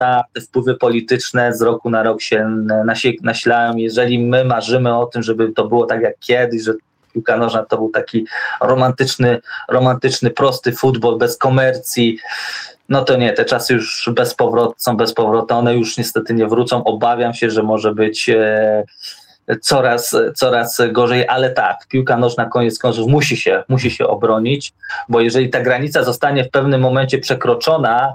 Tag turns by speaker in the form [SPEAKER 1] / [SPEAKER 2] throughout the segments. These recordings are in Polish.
[SPEAKER 1] te wpływy polityczne z roku na rok się nasilają. Jeżeli my marzymy o tym, żeby to było tak jak kiedyś, że piłka nożna to był taki romantyczny, prosty futbol bez komercji, no to nie, te czasy już są bezpowrotne, one już niestety nie wrócą. Obawiam się, że może być coraz gorzej, ale tak, piłka nożna koniec końców musi się obronić, bo jeżeli ta granica zostanie w pewnym momencie przekroczona,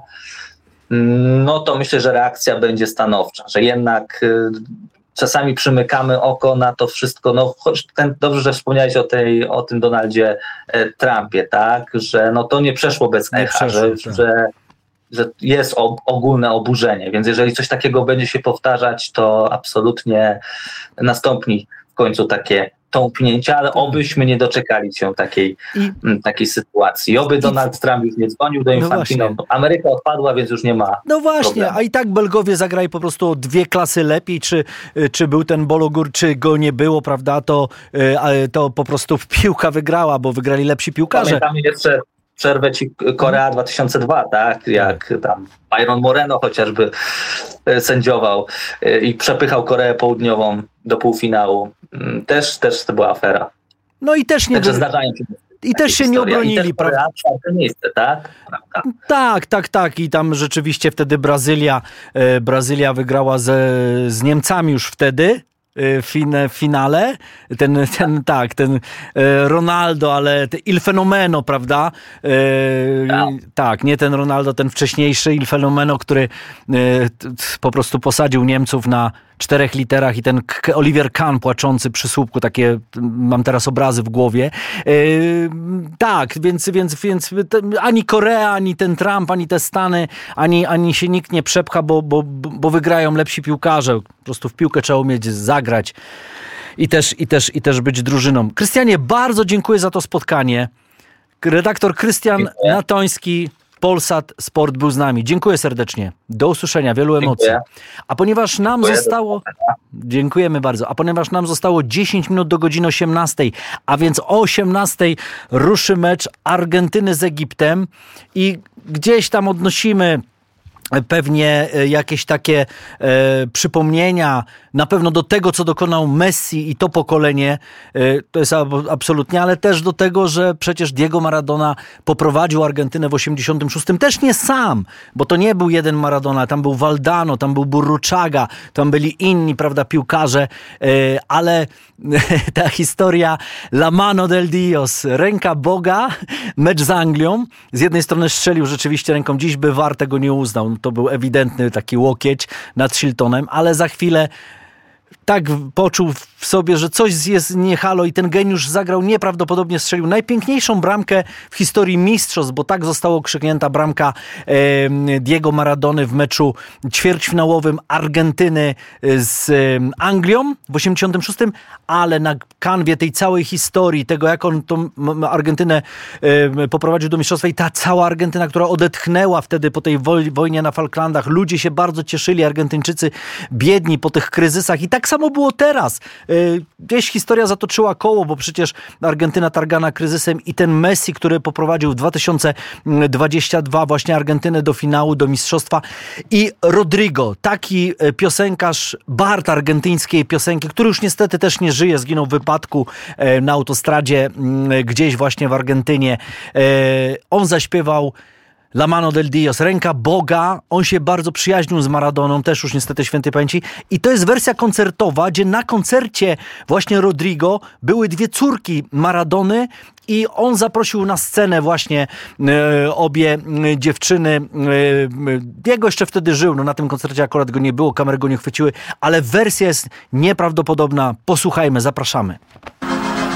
[SPEAKER 1] no to myślę, że reakcja będzie stanowcza, że jednak czasami przymykamy oko na to wszystko. No, dobrze, że wspomniałeś o tym Donaldzie Trumpie, tak, że no to nie przeszło bez echa, że jest ogólne oburzenie, więc jeżeli coś takiego będzie się powtarzać, to absolutnie nastąpi w końcu takie tąpnięcie, ale obyśmy nie doczekali się takiej sytuacji. Oby Donald Trump już nie dzwonił do Infantino. No Ameryka odpadła, więc już nie ma
[SPEAKER 2] No właśnie,
[SPEAKER 1] problemu.
[SPEAKER 2] A i tak Belgowie zagrali po prostu o 2 klasy lepiej, czy był ten Balogur, czy go nie było, prawda, to po prostu piłka wygrała, bo wygrali lepsi piłkarze.
[SPEAKER 1] Pamiętamy jeszcze przerwę ci Korea 2002, tak? Jak tam Byron Moreno chociażby sędziował i przepychał Koreę Południową do półfinału. Też to była afera.
[SPEAKER 2] No i też nie...
[SPEAKER 1] Także zdarzają się
[SPEAKER 2] I też się nie obronili, prawda?
[SPEAKER 1] Miejsce, tak?
[SPEAKER 2] Tak. I tam rzeczywiście wtedy Brazylia wygrała z Niemcami już wtedy. W finale, ten Ronaldo, ale Il Fenomeno, prawda? Tak, nie ten Ronaldo, ten wcześniejszy Il Fenomeno, który po prostu posadził Niemców na 4 literach i ten Oliver Kahn płaczący przy słupku, takie mam teraz obrazy w głowie. Tak, więc ani Korea, ani ten Trump, ani te Stany, ani się nikt nie przepcha, bo wygrają lepsi piłkarze. Po prostu w piłkę trzeba umieć zagrać i też być drużyną. Krystianie, bardzo dziękuję za to spotkanie. Redaktor Krystian Natoński, Polsat Sport był z nami. Dziękuję serdecznie. Do usłyszenia. Wielu emocji. A ponieważ nam zostało... Dziękujemy bardzo. A ponieważ nam zostało 10 minut do godziny 18, a więc o 18 ruszy mecz Argentyny z Egiptem i gdzieś tam odnosimy pewnie jakieś takie przypomnienia na pewno do tego, co dokonał Messi i to pokolenie, to jest absolutnie, ale też do tego, że przecież Diego Maradona poprowadził Argentynę w 86. Też nie sam, bo to nie był jeden Maradona, tam był Valdano, tam był Burruchaga, tam byli inni, prawda, piłkarze, ale ta historia La Mano del Dios, ręka Boga, mecz z Anglią, z jednej strony strzelił rzeczywiście ręką, dziś by VAR tego nie uznał, to był ewidentny taki łokieć nad Shiltonem, ale za chwilę tak poczuł w sobie, że coś jest nie halo i ten geniusz zagrał nieprawdopodobnie, strzelił najpiękniejszą bramkę w historii mistrzostw, bo tak została okrzyknięta bramka Diego Maradony w meczu ćwierćfinałowym Argentyny z Anglią w 86, ale na kanwie tej całej historii, tego jak on tą Argentynę poprowadził do mistrzostwa i ta cała Argentyna, która odetchnęła wtedy po tej wojnie na Falklandach, ludzie się bardzo cieszyli, Argentyńczycy biedni po tych kryzysach i tak samo było teraz. Gdzieś historia zatoczyła koło, bo przecież Argentyna targana kryzysem i ten Messi, który poprowadził w 2022 właśnie Argentynę do finału, do mistrzostwa i Rodrigo, taki piosenkarz bard argentyńskiej piosenki, który już niestety też nie żyje, zginął w wypadku na autostradzie gdzieś właśnie w Argentynie. On zaśpiewał La Mano del Dios, ręka Boga. On się bardzo przyjaźnił z Maradoną, też już niestety świętej pamięci. I to jest wersja koncertowa, gdzie na koncercie właśnie Rodrigo były 2 córki Maradony i on zaprosił na scenę właśnie obie dziewczyny. Diego jeszcze wtedy żył, no na tym koncercie akurat go nie było, kamery go nie chwyciły, ale wersja jest nieprawdopodobna. Posłuchajmy, zapraszamy.